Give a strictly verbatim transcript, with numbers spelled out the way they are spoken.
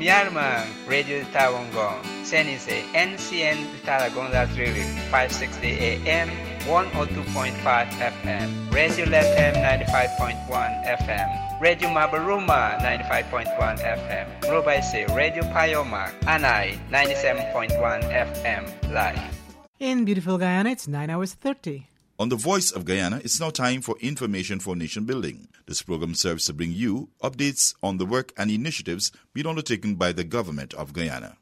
Myanmar, Radio Tawangong, Senise, N C N Taragonga Trill, five sixty A M, one oh two point five F M, Radio Lethem ninety-five point one F M, Radio Mabaruma ninety-five point one F M, Robaise, Radio Payomak, Anai ninety-seven point one F M, live. In beautiful Guyana, it's nine hours thirty. On the Voice of Guyana, it's now time for Information for Nation Building. This program serves to bring you updates on the work and initiatives being undertaken by the government of Guyana.